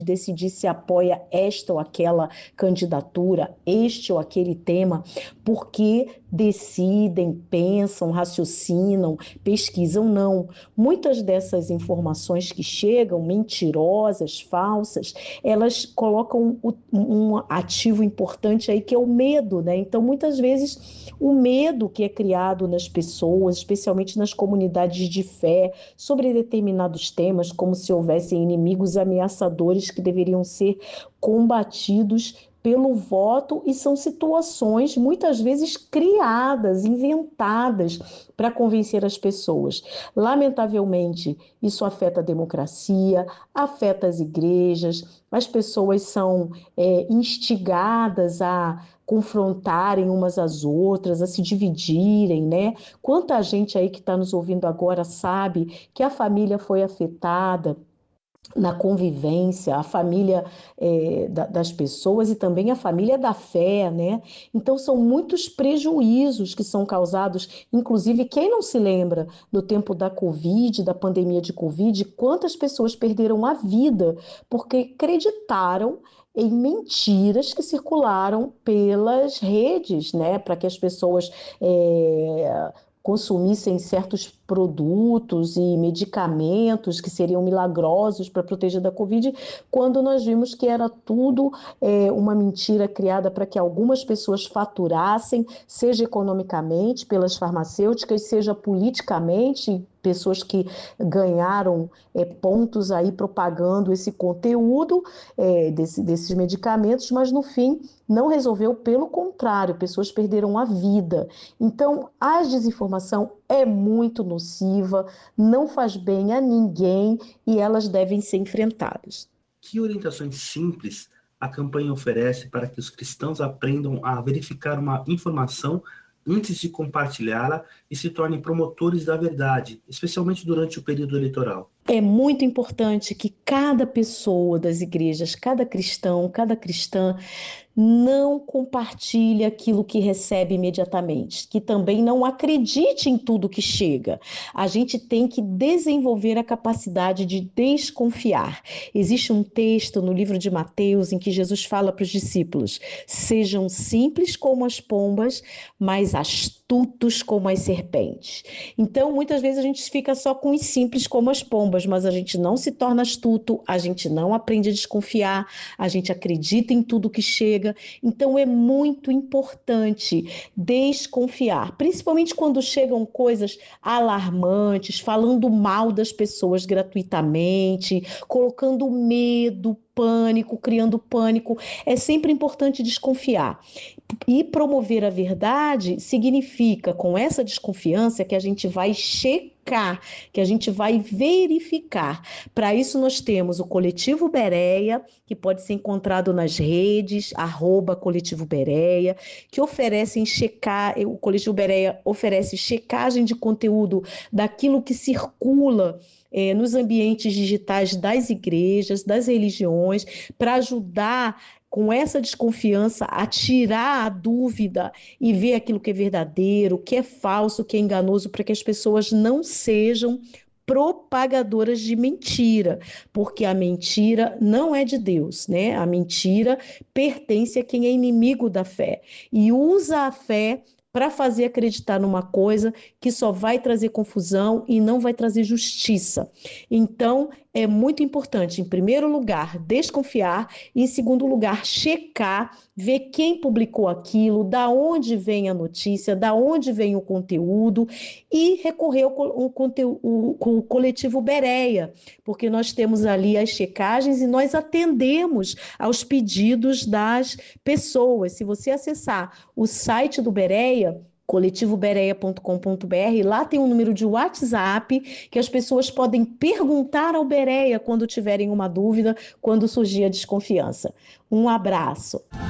decidir se apoia esta ou aquela candidatura, este ou aquele tema, porque decidem, pensam, raciocinam, pesquisam, não. Muitas dessas informações que chegam, mentirosas, falsas, elas colocam um ativo importante aí que é o medo, né? Então, muitas vezes, o medo que é criado nas pessoas, especialmente nas comunidades de fé, sobre determinados temas, como se houvessem inimigos ameaçadores que deveriam ser combatidos pelo voto, e são situações muitas vezes criadas, inventadas para convencer as pessoas. Lamentavelmente, isso afeta a democracia, afeta as igrejas, as pessoas são instigadas a confrontarem umas às outras, a se dividirem, né? Quanta gente aí que está nos ouvindo agora sabe que a família foi afetada na convivência, a família das pessoas e também a família da fé, né? Então são muitos prejuízos que são causados, inclusive quem não se lembra do tempo da Covid, da pandemia de Covid, quantas pessoas perderam a vida porque acreditaram em mentiras que circularam pelas redes, né? Para que as pessoas consumissem certos produtos e medicamentos que seriam milagrosos para proteger da Covid, quando nós vimos que era tudo uma mentira criada para que algumas pessoas faturassem, seja economicamente pelas farmacêuticas, seja politicamente, pessoas que ganharam pontos aí propagando esse conteúdo desses medicamentos, mas no fim não resolveu, pelo contrário, pessoas perderam a vida. Então, a desinformação é muito nociva, não faz bem a ninguém e elas devem ser enfrentadas. Que orientações simples a campanha oferece para que os cristãos aprendam a verificar uma informação antes de compartilhá-la e se tornem promotores da verdade, especialmente durante o período eleitoral? É muito importante que cada pessoa das igrejas, cada cristão, cada cristã, não compartilhe aquilo que recebe imediatamente, que também não acredite em tudo que chega. A gente tem que desenvolver a capacidade de desconfiar. Existe um texto no livro de Mateus em que Jesus fala para os discípulos: sejam simples como as pombas, mas astutos como as serpentes. Então, muitas vezes a gente fica só com os simples como as pombas, mas a gente não se torna astuto, a gente não aprende a desconfiar, a gente acredita em tudo que chega. Então é muito importante desconfiar, principalmente quando chegam coisas alarmantes, falando mal das pessoas gratuitamente, colocando medo, pânico, criando pânico. É sempre importante desconfiar. E promover a verdade significa, com essa desconfiança, que a gente vai checar, que a gente vai verificar. Para isso nós temos o Coletivo Bereia, que pode ser encontrado nas redes, @Coletivo Bereia, que oferecem o Coletivo Bereia oferece checagem de conteúdo daquilo que circula nos ambientes digitais das igrejas, das religiões, para ajudar com essa desconfiança a tirar a dúvida e ver aquilo que é verdadeiro, o que é falso, o que é enganoso, para que as pessoas não sejam propagadoras de mentira, porque a mentira não é de Deus, né? A mentira pertence a quem é inimigo da fé e usa a fé para fazer acreditar numa coisa que só vai trazer confusão e não vai trazer justiça. Então, é muito importante, em primeiro lugar, desconfiar, e em segundo lugar, checar, ver quem publicou aquilo, da onde vem a notícia, da onde vem o conteúdo, e recorrer ao Coletivo Bereia, porque nós temos ali as checagens e nós atendemos aos pedidos das pessoas. Se você acessar o site do Bereia, coletivobereia.com.br, lá tem um número de WhatsApp que as pessoas podem perguntar ao Bereia quando tiverem uma dúvida, quando surgir a desconfiança. Um abraço.